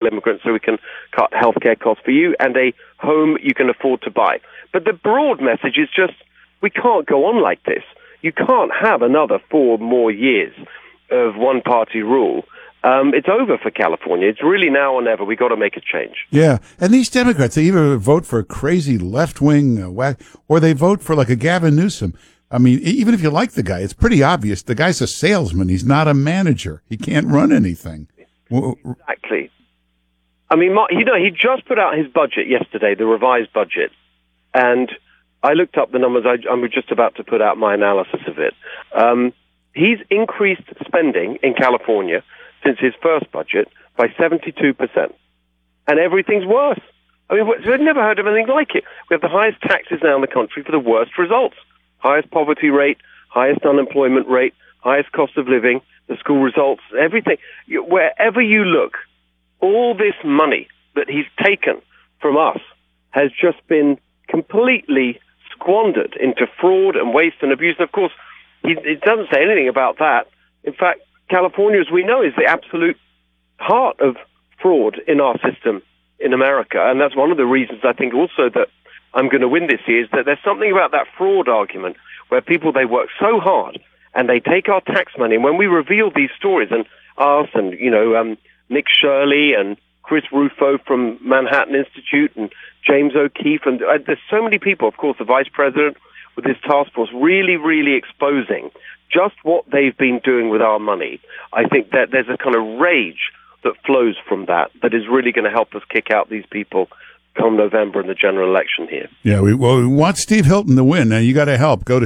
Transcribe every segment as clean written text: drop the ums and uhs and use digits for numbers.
immigrants so we can cut healthcare costs for you, and a home you can afford to buy. But the broad message is just, we can't go on like this. You can't have another 4 more years of one-party rule. It's over for California. It's really now or never. We got to make a change. Yeah, and these Democrats, they either vote for a crazy left-wing or they vote for like a Gavin Newsom. I mean, even if you like the guy, it's pretty obvious. The guy's a salesman. He's not a manager. He can't run anything. Exactly. I mean, he just put out his budget yesterday, the revised budget, and I looked up the numbers. I'm just about to put out my analysis of it. He's increased spending in California since his first budget by 72%. And everything's worse. I mean, we've never heard of anything like it. We have the highest taxes now in the country for the worst results. Highest poverty rate, highest unemployment rate, highest cost of living, the school results, everything. Wherever you look, all this money that he's taken from us has just been completely squandered into fraud and waste and abuse. And of course, it doesn't say anything about that. In fact, California, as we know, is the absolute heart of fraud in our system in America. And that's one of the reasons I think also that I'm going to win this year, is that there's something about that fraud argument where people, they work so hard and they take our tax money. And when we reveal these stories, and us and, Nick Shirley and Chris Rufo from Manhattan Institute and James O'Keefe, and there's so many people, of course, the vice president with his task force, really, really exposing just what they've been doing with our money. I think that there's a kind of rage that flows from that is really going to help us kick out these people come November in the general election here. Yeah, we want Steve Hilton to win. Now, you got to help. Go to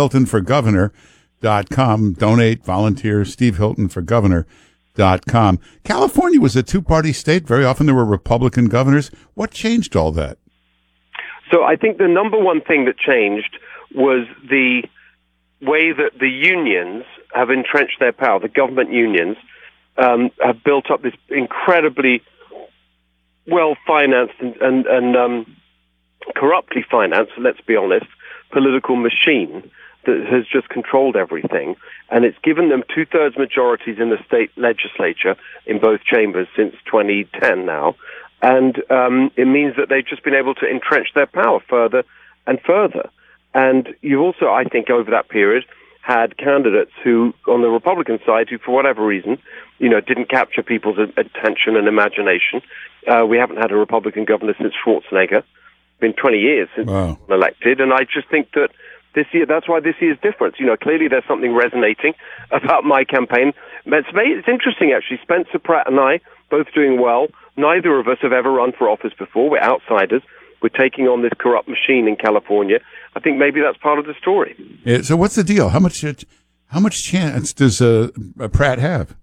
stevehiltonforgovernor.com. Donate, volunteer, stevehiltonforgovernor.com. California was a two-party state. Very often there were Republican governors. What changed all that? So I think the number one thing that changed was the way that the unions have entrenched their power. The government unions have built up this incredibly well-financed and corruptly financed, let's be honest, political machine that has just controlled everything. And it's given them two-thirds majorities in the state legislature in both chambers since 2010 now. And it means that they've just been able to entrench their power further and further. And you've also, I think, over that period, had candidates who, on the Republican side, who, for whatever reason, didn't capture people's attention and imagination. We haven't had a Republican governor since Schwarzenegger. It's been 20 years since he was elected. And I just think that this year, that's why this year's different. Clearly there's something resonating about my campaign. It's interesting, actually. Spencer Pratt and I, both doing well. Neither of us have ever run for office before. We're outsiders. We're taking on this corrupt machine in California. I think maybe that's part of the story. Yeah, so what's the deal? How much chance does Pratt have?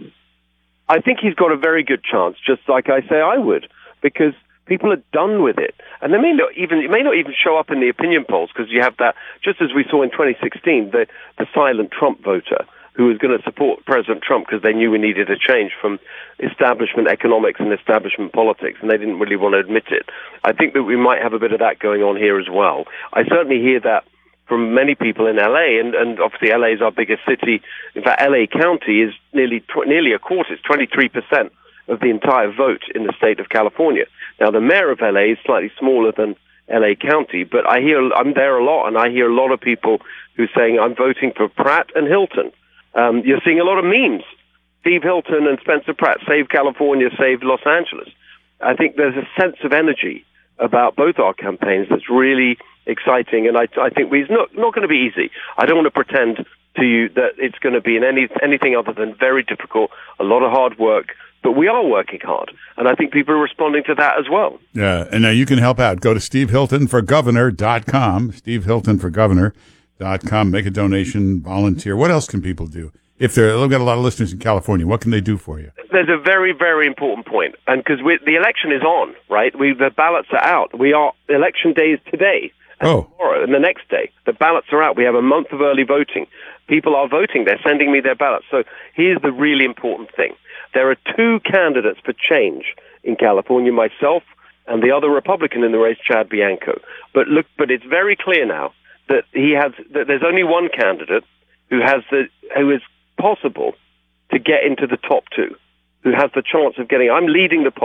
I think he's got a very good chance, just like I say I would, because people are done with it. And it may not even show up in the opinion polls, because you have that, just as we saw in 2016, the silent Trump voter who was going to support President Trump because they knew we needed a change from establishment economics and establishment politics, and they didn't really want to admit it. I think that we might have a bit of that going on here as well. I certainly hear that from many people in L.A., and obviously L.A. is our biggest city. In fact, L.A. County is nearly a quarter, it's 23% of the entire vote in the state of California. Now, the mayor of L.A. is slightly smaller than L.A. County, but I'm there a lot, and I hear a lot of people who are saying, I'm voting for Pratt and Hilton. You're seeing a lot of memes. Steve Hilton and Spencer Pratt, save California, save Los Angeles. I think there's a sense of energy about both our campaigns that's really exciting, and I think it's not going to be easy. I don't want to pretend to you that it's going to be anything other than very difficult, a lot of hard work, but we are working hard, and I think people are responding to that as well. Yeah, and now you can help out. Go to stevehiltonforgovernor.com, stevehiltonforgovernor.com, make a donation, volunteer. What else can people do? If they've got a lot of listeners in California, what can they do for you? There's a very, very important point, and because the election is on, right? The ballots are out. Election day is today and tomorrow and the next day. The ballots are out. We have a month of early voting. People are voting. They're sending me their ballots. So here's the really important thing. There are two candidates for change in California, myself and the other Republican in the race, Chad Bianco. But it's very clear now that there's only one candidate who is possible to get into the top two, who has the chance of getting. I'm leading the poll.